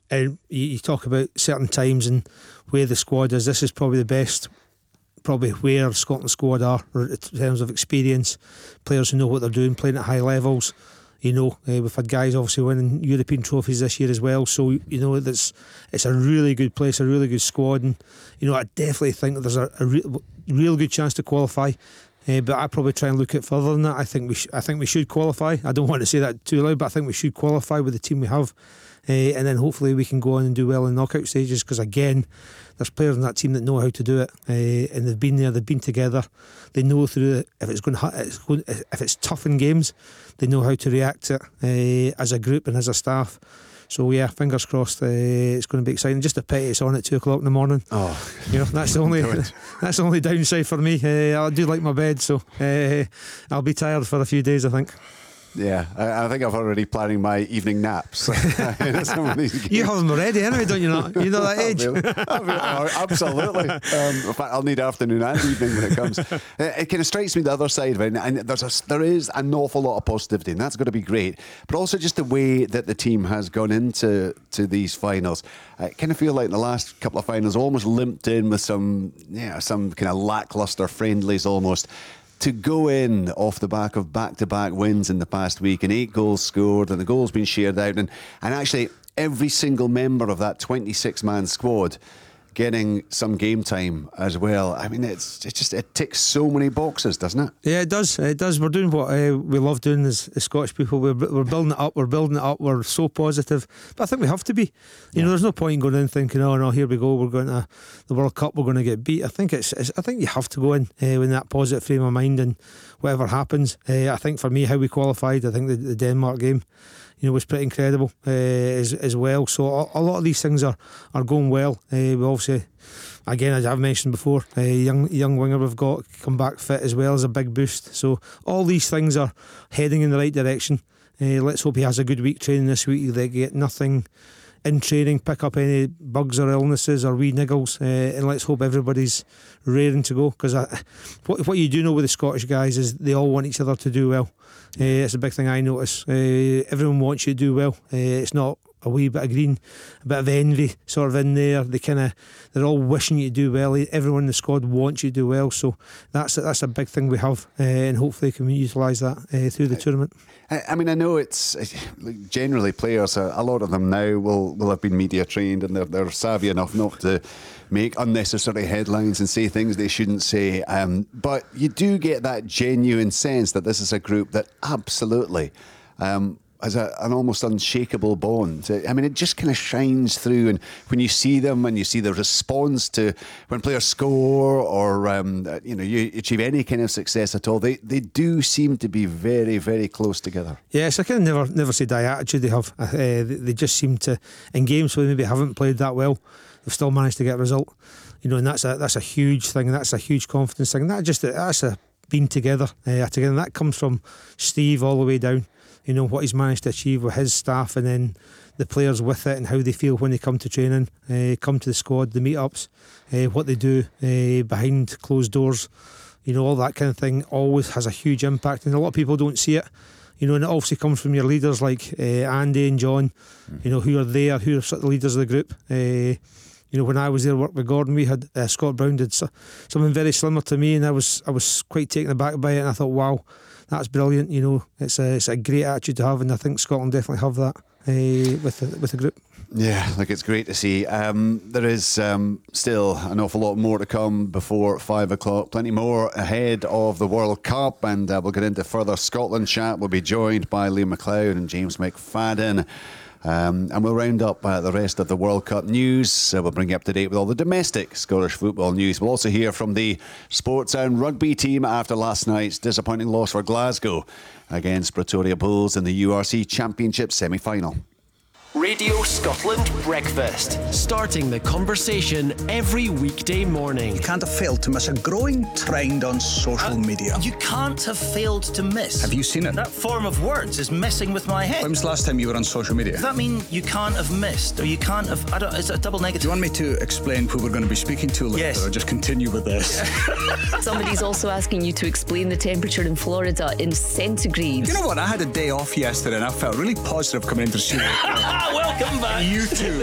And you talk about certain times and where the squad is. This is probably the best, probably where Scotland squad are in terms of experience, players who know what they're doing, playing at high levels. We've had guys obviously winning European trophies this year as well, so it's a really good place, a really good squad, and I definitely think that there's a real good chance to qualify. But I probably try and look at further than that. I think we should qualify. I don't want to say that too loud, but I think we should qualify with the team we have, and then hopefully we can go on and do well in knockout stages. Because again, there's players in that team that know how to do it, and they've been there, they've been together. They know if it's tough in games, they know how to react to it as a group and as a staff. So yeah, fingers crossed. It's going to be exciting. Just a pity it's on at 2 o'clock in the morning. That's the only downside for me. I do like my bed, so I'll be tired for a few days, I think. Yeah, I think I'm already planning my evening naps. You have them already anyway, don't you not? You're not that age. Absolutely. In fact, I'll need afternoon and evening when it comes. It kind of strikes me the other side of it, and there is an awful lot of positivity, and that's going to be great. But also just the way that the team has gone into these finals. I kind of feel like the last couple of finals almost limped in with some kind of lackluster friendlies almost. To go in off the back of back-to-back wins in the past week and 8 goals scored and the goals being shared out and actually every single member of that 26-man squad getting some game time as well. I mean, it ticks so many boxes, doesn't it? Yeah, it does. We're doing what we love doing as Scottish people. We're building it up. We're so positive, but I think we have to be. There's no point in going in thinking, oh no, here we go, we're going to the World Cup, we're going to get beat. I think you have to go in with that positive frame of mind, and whatever happens. I think for me, how we qualified, I think the Denmark game, was pretty incredible as well. So a lot of these things are going well. We obviously, again, as I've mentioned before, young winger we've got come back fit as well as a big boost. So all these things are heading in the right direction. Let's hope he has a good week training this week. They get nothing in training, pick up any bugs or illnesses or wee niggles, and let's hope everybody's raring to go. Because what you do know with the Scottish guys is they all want each other to do well. It's a big thing I notice. Everyone wants you to do well. It's not a wee bit of green, a bit of envy sort of in there. They're all wishing you to do well. Everyone in the squad wants you to do well. So that's a big thing we have, and hopefully can we utilise that through the tournament. I mean, I know it's generally players, a lot of them now will have been media trained, and they're savvy enough not to make unnecessary headlines and say things they shouldn't say, but you do get that genuine sense that this is a group that absolutely has an almost unshakable bond. I mean, it just kind of shines through, and when you see them and you see the response to when players score or you achieve any kind of success at all, they do seem to be very, very close together. Yes, I can never say die attitude they have. They just seem to, in games where they maybe haven't played that well, they've still managed to get a result. And that's a huge thing. That's a huge confidence thing. That's a being together. And that comes from Steve all the way down. What he's managed to achieve with his staff, and then the players with it, and how they feel when they come to training, come to the squad, the meetups, what they do behind closed doors. All that kind of thing always has a huge impact, and a lot of people don't see it. And it obviously comes from your leaders like Andy and John, who are there, who are sort of the leaders of the group. When I was there working with Gordon, we had Scott Brown did something very similar to me, and I was quite taken aback by it, and I thought, wow, that's brilliant. It's a great attitude to have, and I think Scotland definitely have that with the group. Yeah, it's great to see. There is still an awful lot more to come before 5 o'clock. Plenty more ahead of the World Cup, and we'll get into further Scotland chat. We'll be joined by Liam McLeod and James McFadden. And we'll round up the rest of the World Cup news. We'll bring you up to date with all the domestic Scottish football news. We'll also hear from the Sportsound rugby team after last night's disappointing loss for Glasgow against Pretoria Bulls in the URC Championship semi-final. Radio Scotland Breakfast. Starting the conversation every weekday morning. You can't have failed to miss a growing trend on social media. You can't have failed to miss. Have you seen it? That form of words is messing with my head. When was the last time you were on social media? Does that mean you can't have missed, or you can't have... is it a double negative? Do you want me to explain who we're going to be speaking to later? Yes. Or just continue with this? Somebody's also asking you to explain the temperature in Florida in centigrade. You know what? I had a day off yesterday and I felt really positive coming into the studio. Welcome back. You too.